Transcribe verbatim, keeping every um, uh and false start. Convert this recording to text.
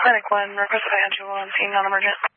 Clinic one, request I had you on scene, non-emergent.